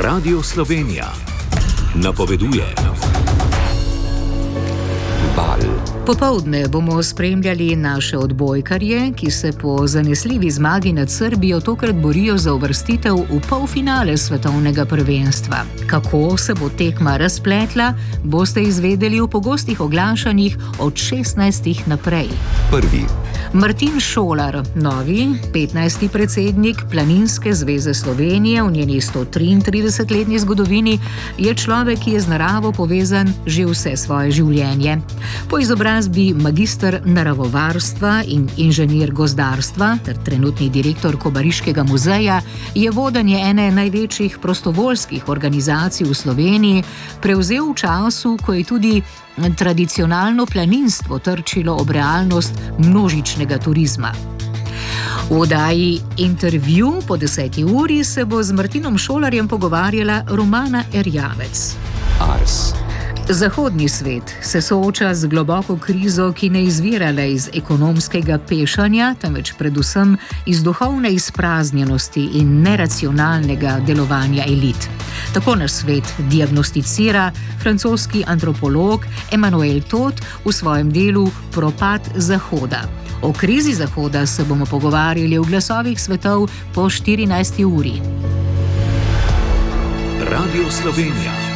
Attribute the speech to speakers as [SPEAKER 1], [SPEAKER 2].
[SPEAKER 1] Radio Slovenija napoveduje. Val.
[SPEAKER 2] Popoldne bomo spremljali naše odbojkarje, ki se po zanesljivi zmagi nad Srbijo tokrat borijo za uvrstitev v polfinale svetovnega prvenstva. Kako se bo tekma razpletla, boste izvedeli v pogostih oglašanjih od 16 naprej.
[SPEAKER 1] Prvi.
[SPEAKER 2] Martin Šolar, novi 15. predsednik Planinske zveze Slovenije v njeni 133-letni zgodovini, je človek, ki je z naravo povezan že vse svoje življenje. Po izobrazbi magister naravovarstva in inženir gozdarstva ter trenutni direktor Kobariškega muzeja je vodenje ene največjih prostovoljskih organizacij v Sloveniji prevzel v času, ko je tudi tradicionalno planinstvo trčilo ob realnost množičnega turizma. V oddaji Intervju po 10. uri se bo z Martinom Šolarjem pogovarjala Romana Erjavec.
[SPEAKER 1] Ars.
[SPEAKER 2] Zahodni svet se sooča z globoko krizo, ki ne izvira le iz ekonomskega pešanja, temveč predvsem iz duhovne izpraznjenosti in neracionalnega delovanja elit. Tako naš svet diagnosticira francoski antropolog Emmanuel Todt v svojem delu Propad Zahoda. O krizi Zahoda se bomo pogovarjali v Glasovih svetov po 14. uri.
[SPEAKER 1] Radio Slovenija.